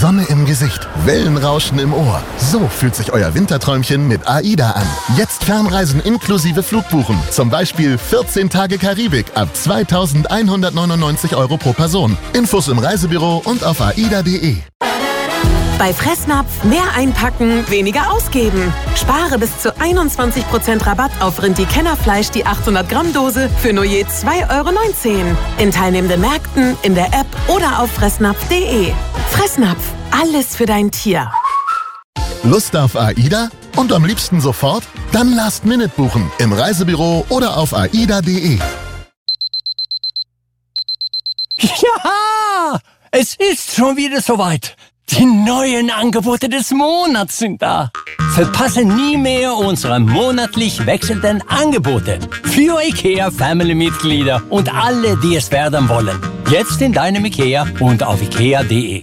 Sonne im Gesicht, Wellenrauschen im Ohr. So fühlt sich euer Winterträumchen mit AIDA an. Jetzt Fernreisen inklusive Flugbuchen. Zum Beispiel 14 Tage Karibik ab 2.199 € pro Person. Infos im Reisebüro und auf aida.de. Bei Fressnapf mehr einpacken, weniger ausgeben. Spare bis zu 21% Rabatt auf Rindi-Kennerfleisch die 800 Gramm Dose für nur je 2,19 € in teilnehmenden Märkten, in der App oder auf fressnapf.de. Fressnapf, alles für dein Tier. Lust auf AIDA? Und am liebsten sofort? Dann Last-Minute buchen im Reisebüro oder auf aida.de. Ja, es ist schon wieder soweit. Die neuen Angebote des Monats sind da. Verpasse nie mehr unsere monatlich wechselnden Angebote für IKEA-Family-Mitglieder und alle, die es werden wollen. Jetzt in deinem IKEA und auf ikea.de.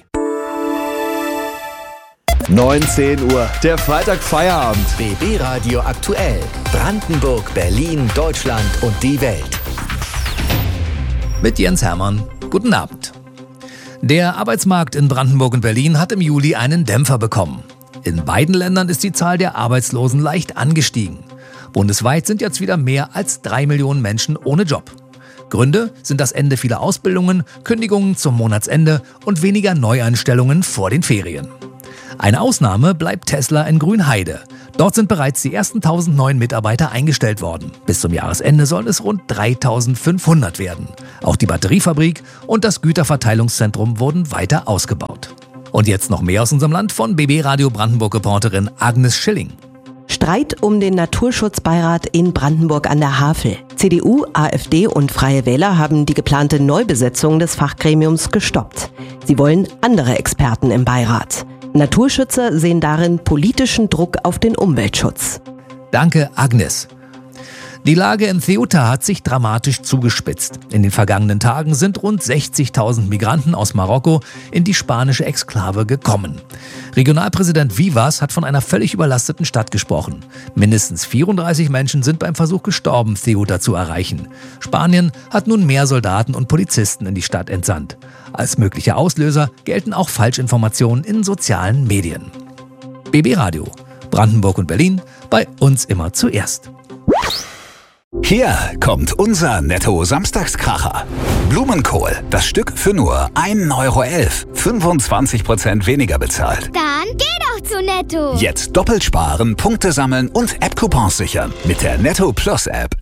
19 Uhr, der Freitag-Feierabend. BB Radio aktuell. Brandenburg, Berlin, Deutschland und die Welt. Mit Jens Hermann. Guten Abend. Der Arbeitsmarkt in Brandenburg und Berlin hat im Juli einen Dämpfer bekommen. In beiden Ländern ist die Zahl der Arbeitslosen leicht angestiegen. Bundesweit sind jetzt wieder mehr als 3 Millionen Menschen ohne Job. Gründe sind das Ende vieler Ausbildungen, Kündigungen zum Monatsende und weniger Neueinstellungen vor den Ferien. Eine Ausnahme bleibt Tesla in Grünheide. Dort sind bereits die ersten 1000 neuen Mitarbeiter eingestellt worden. Bis zum Jahresende sollen es rund 3500 werden. Auch die Batteriefabrik und das Güterverteilungszentrum wurden weiter ausgebaut. Und jetzt noch mehr aus unserem Land von BB Radio Brandenburg-Reporterin Agnes Schilling. Streit um den Naturschutzbeirat in Brandenburg an der Havel. CDU, AfD und Freie Wähler haben die geplante Neubesetzung des Fachgremiums gestoppt. Sie wollen andere Experten im Beirat. Naturschützer sehen darin politischen Druck auf den Umweltschutz. Danke, Agnes. Die Lage in Ceuta hat sich dramatisch zugespitzt. In den vergangenen Tagen sind rund 60.000 Migranten aus Marokko in die spanische Exklave gekommen. Regionalpräsident Vivas hat von einer völlig überlasteten Stadt gesprochen. Mindestens 34 Menschen sind beim Versuch gestorben, Ceuta zu erreichen. Spanien hat nun mehr Soldaten und Polizisten in die Stadt entsandt. Als möglicher Auslöser gelten auch Falschinformationen in sozialen Medien. BB Radio, Brandenburg und Berlin, bei uns immer zuerst. Hier kommt unser Netto-Samstagskracher. Blumenkohl, das Stück für nur 1,11 €. 25% weniger bezahlt. Dann geh doch zu Netto. Jetzt doppelt sparen, Punkte sammeln und App-Coupons sichern mit der Netto Plus App.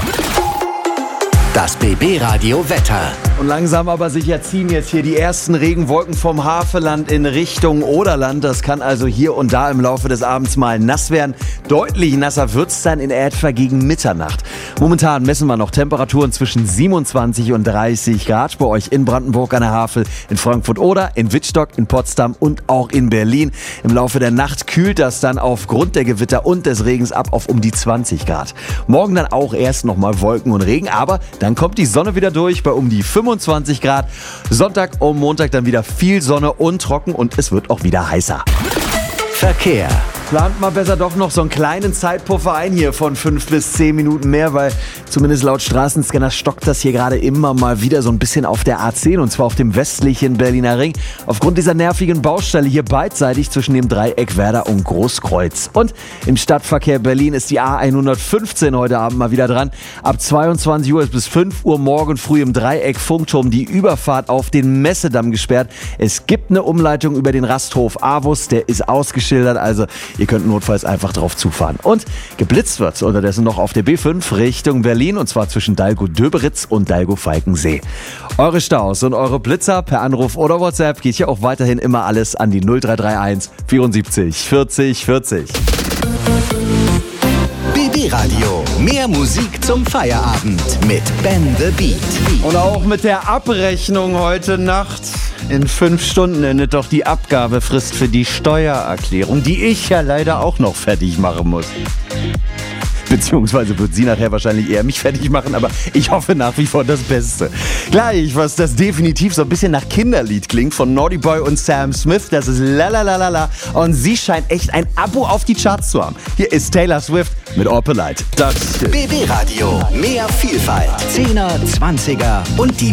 Das BB Radio Wetter. Und langsam aber sicher ziehen jetzt hier die ersten Regenwolken vom Havelland in Richtung Oderland. Das kann also hier und da im Laufe des Abends mal nass werden. Deutlich nasser wird es dann in etwa gegen Mitternacht. Momentan messen wir noch Temperaturen zwischen 27 und 30 Grad bei euch in Brandenburg an der Havel, in Frankfurt-Oder, in Wittstock, in Potsdam und auch in Berlin. Im Laufe der Nacht kühlt das dann aufgrund der Gewitter und des Regens ab auf um die 20 Grad. Morgen dann auch erst nochmal Wolken und Regen, aber dann kommt die Sonne wieder durch bei um die 25 Grad. Sonntag und Montag dann wieder viel Sonne und trocken und es wird auch wieder heißer. Verkehr. Plant mal besser doch noch so einen kleinen Zeitpuffer ein hier von 5 bis 10 Minuten mehr, weil zumindest laut Straßenscanner stockt das hier gerade immer mal wieder so ein bisschen auf der A10 und zwar auf dem westlichen Berliner Ring. Aufgrund dieser nervigen Baustelle hier beidseitig zwischen dem Dreieck Werder und Großkreuz. Und im Stadtverkehr Berlin ist die A115 heute Abend mal wieder dran. Ab 22 Uhr bis 5 Uhr morgen früh im Dreieck Funkturm die Überfahrt auf den Messedamm gesperrt. Es gibt eine Umleitung über den Rasthof Avus, der ist ausgeschildert, also ihr könnt notfalls einfach drauf zufahren. Und geblitzt wird unterdessen noch auf der B5 Richtung Berlin und zwar zwischen Dalgo-Döberitz und Dalgo-Falkensee. Eure Staus und eure Blitzer per Anruf oder WhatsApp geht hier auch weiterhin immer alles an die 0331 74 40 40. BB Radio. Mehr Musik zum Feierabend mit Ben the Beat. Und auch mit der Abrechnung heute Nacht. In 5 Stunden endet doch die Abgabefrist für die Steuererklärung, die ich ja leider auch noch fertig machen muss. Beziehungsweise wird sie nachher wahrscheinlich eher mich fertig machen, aber ich hoffe nach wie vor das Beste. Gleich, was das definitiv so ein bisschen nach Kinderlied klingt von Naughty Boy und Sam Smith, das ist Lalalala und sie scheint echt ein Abo auf die Charts zu haben. Hier ist Taylor Swift mit All Polite. BB Radio, mehr Vielfalt, 10er, 20er und die